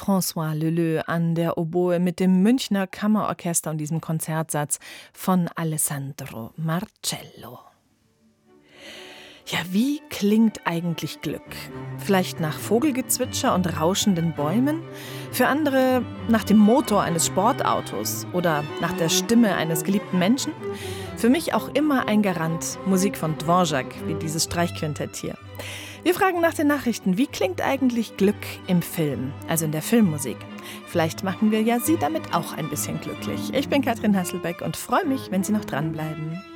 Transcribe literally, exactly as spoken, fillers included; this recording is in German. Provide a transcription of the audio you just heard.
François Leleu an der Oboe mit dem Münchner Kammerorchester und diesem Konzertsatz von Alessandro Marcello. Ja, wie klingt eigentlich Glück? Vielleicht nach Vogelgezwitscher und rauschenden Bäumen? Für andere nach dem Motor eines Sportautos oder nach der Stimme eines geliebten Menschen? Für mich auch immer ein Garant, Musik von Dvorak, wie dieses Streichquintett hier. Wir fragen nach den Nachrichten, wie klingt eigentlich Glück im Film, also in der Filmmusik? Vielleicht machen wir ja Sie damit auch ein bisschen glücklich. Ich bin Katrin Hasselbeck und freue mich, wenn Sie noch dranbleiben.